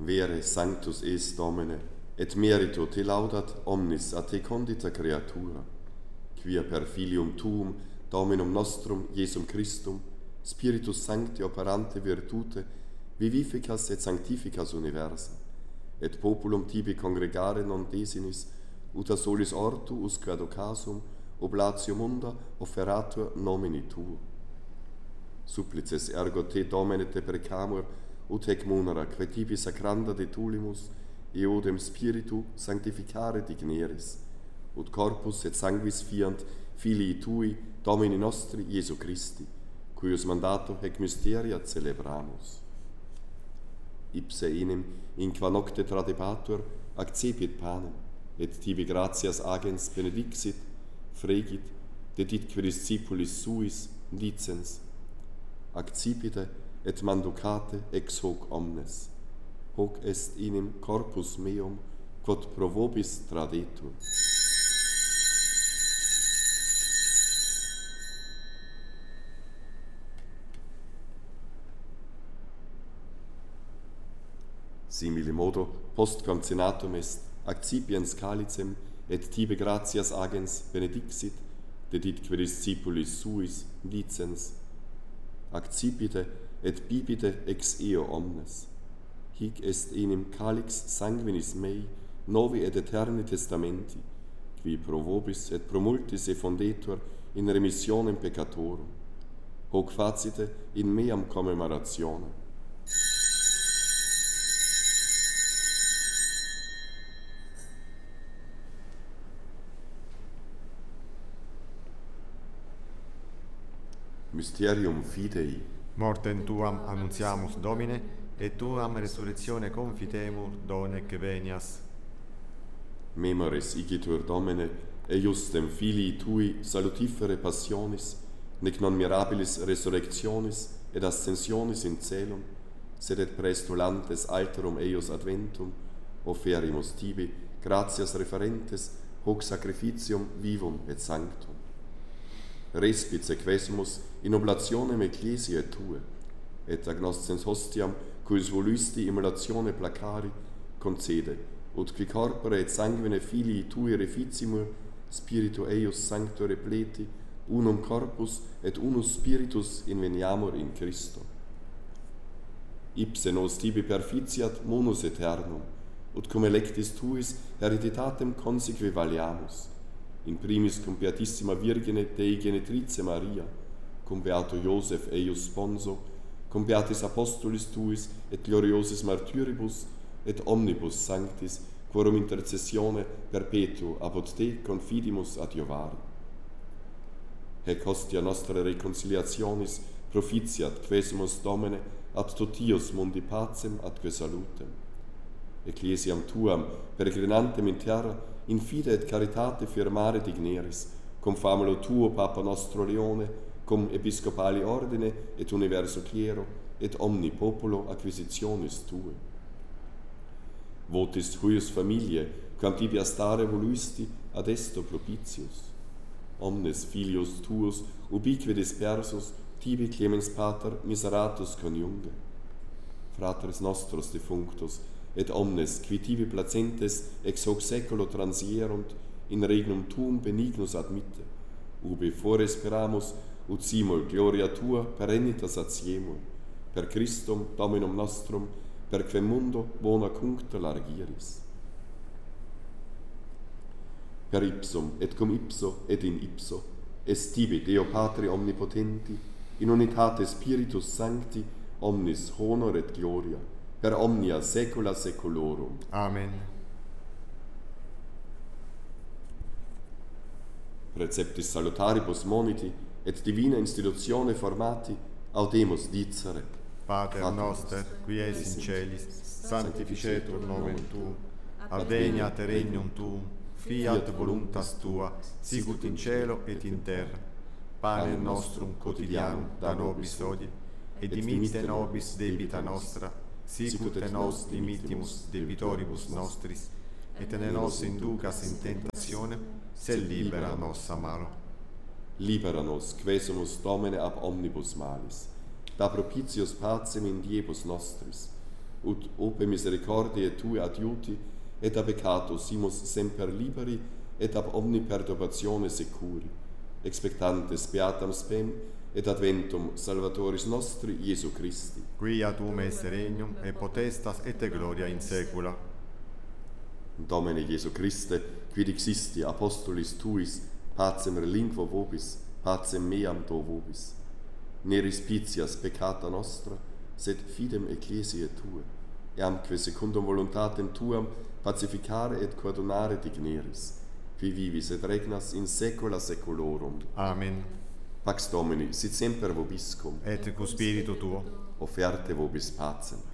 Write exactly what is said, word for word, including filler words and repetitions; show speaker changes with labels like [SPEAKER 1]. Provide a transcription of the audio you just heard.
[SPEAKER 1] Vere sanctus es Domine, et merito te laudat omnis a te condita creatura, quia per filium tuum, Dominum nostrum, Iesum Christum, Spiritus Sancti operante virtute, vivificas et sanctificas universa, et populum tibi congregare non desinis, ut a solis ortu usque ad occasum, oblatio munda offeratur nomini tuo. Supplices ergo te Domine te precamur, ut hec munera, quae tibi sacranda de tulimus, eodem spiritu sanctificare digneris, ut corpus et sanguis fiant filii tui, Domini nostri, Iesu Christi, cuius mandato hec mysteria celebramus. Ipse enim, in qua nocte tradebatur, accepit panem, et tibi gratias agens benedixit, fregit, deditque discipulis suis, dicens, accipite et manducate ex hoc omnes, hoc est enim corpus meum, quod pro vobis tradetur. Simile modo, post quam cenatum est, accipiens calicem, et tibi gratias agens benedixit, deditque discipulis suis, dicens, accipite et bibite ex eo omnes. Hic est enim calix sanguinis mei, novi et eterni testamenti, qui pro vobis et pro multis effondetur in remissionem peccatorum. Hoc facite in meam commemorationem. Mysterium fidei.
[SPEAKER 2] Mortem tuam annuntiamus, Domine, et tuam resurrectione confitemur, donec venias.
[SPEAKER 1] Memoris igitur, Domine, eiustem filii tui salutifere passionis, nec non mirabilis resurrectionis et ascensionis in celum, sed et praestulantes alterum eius adventum, offerimus tibi gratias referentes hoc sacrificium vivum et sanctum. Respice quesumus in oblationem ecclesiae tue, et agnoscens hostiam, cuis voluisti immolatione placari, concede, ut qui corpore et sanguine filii tui reficimur, spiritu eius sancto repleti, unum corpus et unus spiritus inveniamur in Christo. Ipse nos tibi perficiat munus aeternum, ut cum electis tuis hereditatem conseque valiamus, in primis cum Beatissima Virgine Dei Genetrice Maria, cum Beato Iosef eius sponso, cum Beatis Apostolis tuis et gloriosis martyribus, et omnibus sanctis, quorum intercessione perpetuo apud te confidimus adiovari. Hec hostia nostra reconciliationis propitiat quesumus Domine ad totius mundi pacem atque salutem. Ecclesiam tuam peregrinantem in terra in fide et caritate firmare digneris, cum famulo tuo Papa nostro Leone, cum episcopali ordine et universo clero, et omni populo acquisitionis tue. Votis huius familiae, quam tibi astare voluisti ad esto propitius. Omnes filius tuus, ubique dispersus, tibi clemens pater miseratus coniunge. Fratres nostros defunctus, et omnes, qui tibi placentes ex hoc seculo transierunt, in regnum tuum benignus admitte, ubi foresperamus, ut simul gloria tua perennitas atiemur, per Christum Dominum nostrum, per quem mundo bona cuncta largiris. Per ipsum, et cum ipso, et in ipso, est tibi Deo Patri omnipotenti, in unitate Spiritus Sancti, omnis honor et gloria, per omnia saecula saeculorum.
[SPEAKER 2] Amen.
[SPEAKER 1] Preceptis salutaribus moniti, et divina institutione formati, audemus dicere.
[SPEAKER 2] Pater noster, qui es in celis, sanctificetur nomen tuum, adveniat regnum tuum, fiat voluntas tua, sicut in cielo et in terra. Panem nostrum quotidianum da nobis hodie, et dimitte nobis debita nostra, sicut et nos dimittimus debitoribus nostris, et ne nos inducas in tentationem, sed libera nos a malo.
[SPEAKER 1] Libera nos, quesumus Domine ab omnibus malis, da propitius pacem in diebus nostris, ut ope misericordiae Tue adiuti, et a peccato simus semper liberi, et ab omni perturbatione securi, expectantes beatam spem, et adventum Salvatoris nostri Iesu Christi.
[SPEAKER 2] Qui ad um est regnum, et potestas, et gloria in saecula.
[SPEAKER 1] Domine Iesu Christe, qui dixisti apostolis Tuis, pacem relinquo vobis, pacem meam do vobis. Ne respicias peccata nostra, sed fidem ecclesiae Tue, eamque secundum voluntatem Tuam pacificare et coordonare digneris, qui vivis et regnas in saecula saeculorum.
[SPEAKER 2] Amen.
[SPEAKER 1] Pax Domini, sit semper vobiscum,
[SPEAKER 2] Et cu spiritu tuo.
[SPEAKER 1] offerte vobis pacem.